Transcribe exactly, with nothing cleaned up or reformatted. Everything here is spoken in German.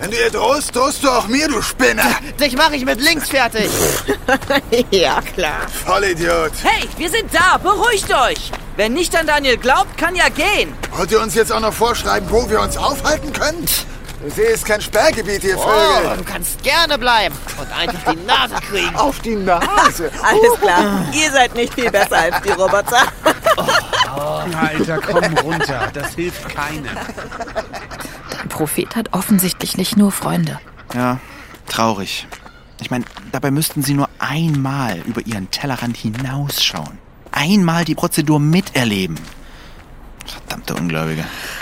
Wenn du ihr drohst, drohst du auch mir, du Spinner. Dich mache ich mit links fertig. Ja, klar. Vollidiot. Hey, wir sind da, beruhigt euch. Wer nicht an Daniel glaubt, kann ja gehen. Wollt ihr uns jetzt auch noch vorschreiben, wo wir uns aufhalten können? Der See ist kein Sperrgebiet, ihr Vögel. Oh, du kannst gerne bleiben und einfach die Nase kriegen. Auf die Nase. Alles klar. Ihr seid nicht viel besser als die Roboter. Alter, komm runter. Das hilft keinem. Der Prophet hat offensichtlich nicht nur Freunde. Ja, traurig. Ich meine, dabei müssten sie nur einmal über ihren Tellerrand hinausschauen. Einmal die Prozedur miterleben. Verdammte Ungläubige.